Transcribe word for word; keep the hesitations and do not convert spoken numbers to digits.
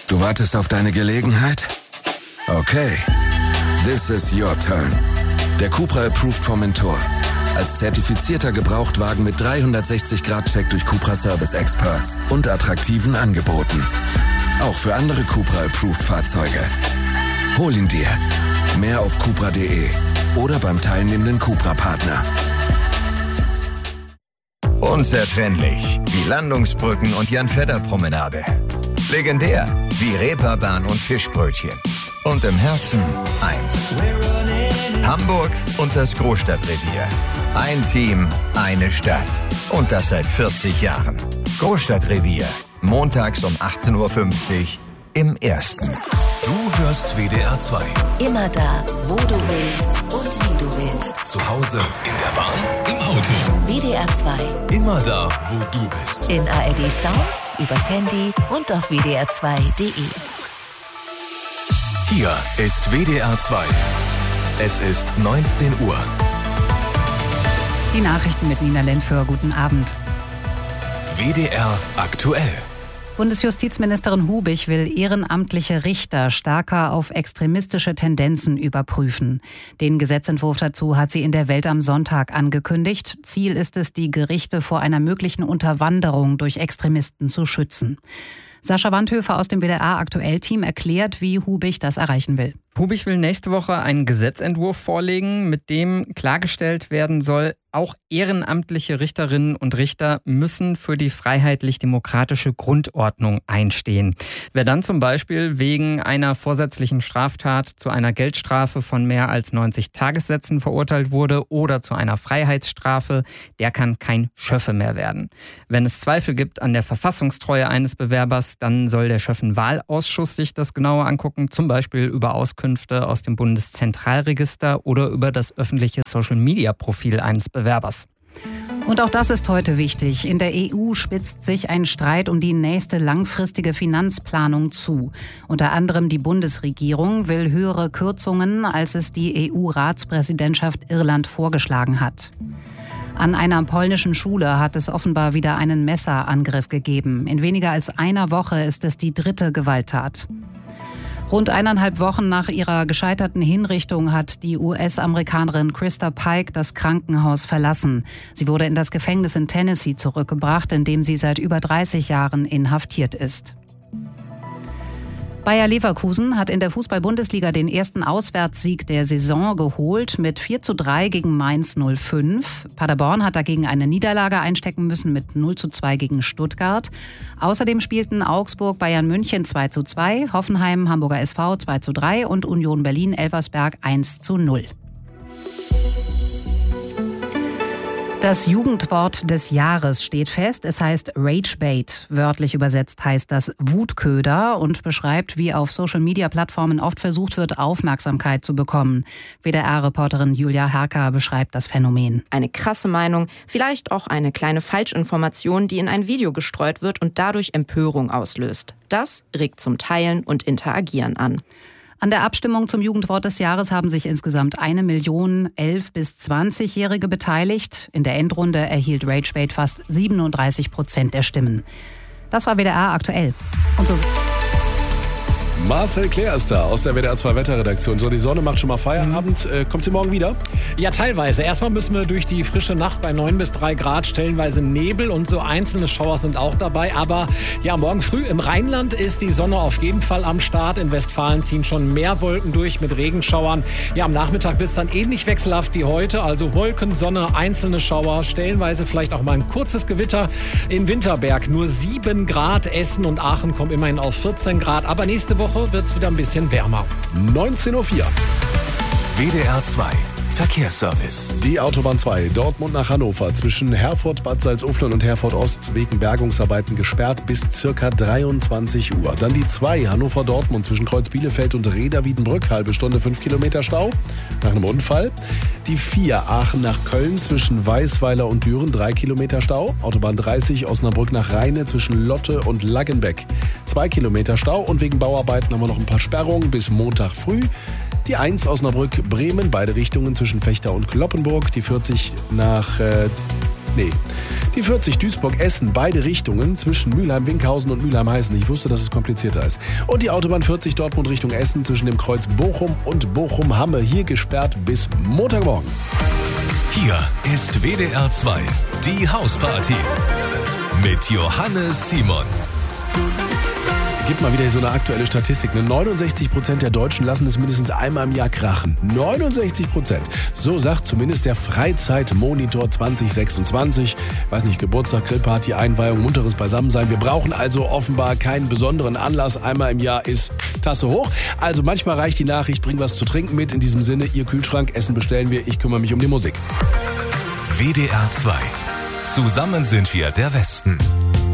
Du wartest auf deine Gelegenheit? Okay. This is your turn. Der Cupra Approved Formentor. Als zertifizierter Gebrauchtwagen mit dreihundertsechzig Grad Check durch Cupra Service Experts und attraktiven Angeboten. Auch für andere Cupra Approved Fahrzeuge. Hol ihn dir. Mehr auf cupra punkt de oder beim teilnehmenden Cupra-Partner. Unzertrennlich wie Landungsbrücken und Jan-Fedder-Promenade. Legendär wie Reeperbahn und Fischbrötchen. Und im Herzen eins. Hamburg und das Großstadtrevier. Ein Team, eine Stadt. Und das seit vierzig Jahren. Großstadtrevier. Montags um achtzehn Uhr fünfzig im Ersten. Du hörst W D R zwei. Immer da, wo du willst und wie du willst. Zu Hause, in der Bahn, im Auto. W D R zwei. Immer da, wo du bist. In A R D Sounds, übers Handy und auf w d r zwei punkt de. Hier ist W D R zwei. Es ist neunzehn Uhr. Die Nachrichten mit Nina Lenföhr. Guten Abend. W D R aktuell. Bundesjustizministerin Hubich will ehrenamtliche Richter stärker auf extremistische Tendenzen überprüfen. Den Gesetzentwurf dazu hat sie in der Welt am Sonntag angekündigt. Ziel ist es, die Gerichte vor einer möglichen Unterwanderung durch Extremisten zu schützen. Sascha Wandhöfer aus dem W D R-Aktuell-Team erklärt, wie Hubich das erreichen will. Hubich will nächste Woche einen Gesetzentwurf vorlegen, mit dem klargestellt werden soll, auch ehrenamtliche Richterinnen und Richter müssen für die freiheitlich-demokratische Grundordnung einstehen. Wer dann zum Beispiel wegen einer vorsätzlichen Straftat zu einer Geldstrafe von mehr als neunzig Tagessätzen verurteilt wurde oder zu einer Freiheitsstrafe, der kann kein Schöffe mehr werden. Wenn es Zweifel gibt an der Verfassungstreue eines Bewerbers, dann soll der Schöffenwahlausschuss sich das genauer angucken, zum Beispiel über Auskünfte aus dem Bundeszentralregister oder über das öffentliche Social-Media-Profil eines Bewerbers. Bewerbers. Und auch das ist heute wichtig. In der E U spitzt sich ein Streit um die nächste langfristige Finanzplanung zu. Unter anderem die Bundesregierung will höhere Kürzungen, als es die E U-Ratspräsidentschaft Irland vorgeschlagen hat. An einer polnischen Schule hat es offenbar wieder einen Messerangriff gegeben. In weniger als einer Woche ist es die dritte Gewalttat. Rund eineinhalb Wochen nach ihrer gescheiterten Hinrichtung hat die U S-Amerikanerin Krista Pike das Krankenhaus verlassen. Sie wurde in das Gefängnis in Tennessee zurückgebracht, in dem sie seit über dreißig Jahren inhaftiert ist. Bayer Leverkusen hat in der Fußball-Bundesliga den ersten Auswärtssieg der Saison geholt mit vier zu drei gegen Mainz null fünf. Paderborn hat dagegen eine Niederlage einstecken müssen mit null zu zwei gegen Stuttgart. Außerdem spielten Augsburg Bayern München zwei zu zwei, Hoffenheim Hamburger S V zwei zu drei und Union Berlin Elversberg eins zu null. Das Jugendwort des Jahres steht fest. Es heißt Ragebait. Wörtlich übersetzt heißt das Wutköder und beschreibt, wie auf Social-Media-Plattformen oft versucht wird, Aufmerksamkeit zu bekommen. W D R-Reporterin Julia Herker beschreibt das Phänomen. Eine krasse Meinung, vielleicht auch eine kleine Falschinformation, die in ein Video gestreut wird und dadurch Empörung auslöst. Das regt zum Teilen und Interagieren an. An der Abstimmung zum Jugendwort des Jahres haben sich insgesamt eine Million elf- bis zwanzigjährige beteiligt. In der Endrunde erhielt Ragebait fast siebenunddreißig Prozent der Stimmen. Das war W D R aktuell. Und so Marcel Claire ist da aus der W D R zwei Wetterredaktion. So, die Sonne macht schon mal Feierabend. Äh, kommt sie morgen wieder? Ja, teilweise. Erstmal müssen wir durch die frische Nacht bei neun bis drei Grad, stellenweise Nebel und so einzelne Schauer sind auch dabei. Aber ja, morgen früh im Rheinland ist die Sonne auf jeden Fall am Start. In Westfalen ziehen schon mehr Wolken durch mit Regenschauern. Ja, am Nachmittag wird es dann ähnlich wechselhaft wie heute. Also Wolken, Sonne, einzelne Schauer, stellenweise vielleicht auch mal ein kurzes Gewitter. In Winterberg nur sieben Grad. Essen und Aachen kommen immerhin auf vierzehn Grad. Aber nächste Woche wird es wieder ein bisschen wärmer. neunzehn Uhr vier. W D R zwei Verkehrsservice. Die Autobahn zwei, Dortmund nach Hannover, zwischen Herford, Bad Salzuflen und Herford Ost wegen Bergungsarbeiten gesperrt bis circa dreiundzwanzig Uhr. Dann die zwei, Hannover-Dortmund, zwischen Kreuz Bielefeld und Reda-Wiedenbrück, halbe Stunde, fünf Kilometer Stau nach einem Unfall. Die vier, Aachen nach Köln, zwischen Weißweiler und Düren, drei Kilometer Stau. Autobahn dreißig, Osnabrück nach Rheine, zwischen Lotte und Laggenbeck, zwei Kilometer Stau. Und wegen Bauarbeiten haben wir noch ein paar Sperrungen bis Montag früh. Die eins Osnabrück-Bremen, beide Richtungen zwischen Vechta und Cloppenburg. Die vierzig nach äh, Nee. Die vierzig Duisburg-Essen, beide Richtungen zwischen Mülheim-Winkhausen und Mülheim-Heißen. Ich wusste, dass es komplizierter ist. Und die Autobahn vierzig Dortmund Richtung Essen zwischen dem Kreuz Bochum und Bochum-Hamme. Hier gesperrt bis Montagmorgen. Hier ist W D R zwei, die Hausparty mit Johannes Simon. Gibt mal wieder so eine aktuelle Statistik. neunundsechzig Prozent der Deutschen lassen es mindestens einmal im Jahr krachen. neunundsechzig Prozent. So sagt zumindest der Freizeitmonitor zwanzig sechsundzwanzig. Weiß nicht, Geburtstag, Grillparty, Einweihung, munteres Beisammensein. Wir brauchen also offenbar keinen besonderen Anlass. Einmal im Jahr ist Tasse hoch. Also manchmal reicht die Nachricht, bring was zu trinken mit. In diesem Sinne, Ihr Kühlschrank, Essen bestellen wir. Ich kümmere mich um die Musik. W D R zwei. Zusammen sind wir der Westen.